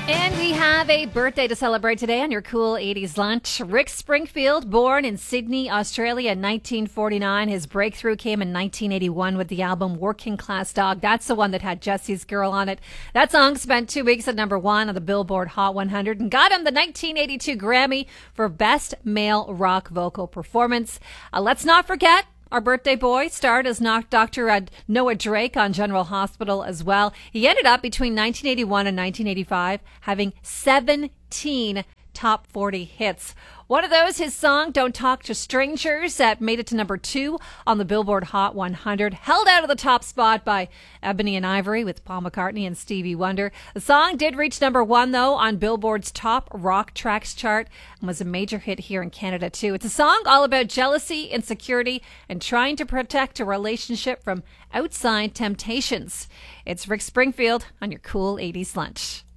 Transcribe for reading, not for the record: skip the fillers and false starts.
And we have a birthday to celebrate today on your cool 80s lunch. Rick Springfield, born in Sydney, Australia in 1949. His breakthrough came in 1981 with the album Working Class Dog. That's the one that had Jesse's Girl on it. That song spent 2 weeks at number one on the Billboard Hot 100 and got him the 1982 Grammy for Best Male Rock Vocal Performance. Let's not forget, our birthday boy starred as Dr. Noah Drake on General Hospital as well. He ended up between 1981 and 1985 having 17 top 40 hits. One of those, his song Don't Talk to Strangers, that made it to number 2 on the Billboard Hot 100, held out of the top spot by Ebony and Ivory with Paul McCartney and Stevie Wonder. The song did reach number 1, though, on Billboard's Top Rock Tracks chart and was a major hit here in Canada, too. It's a song all about jealousy, insecurity, and trying to protect a relationship from outside temptations. It's Rick Springfield on your cool 80s lunch.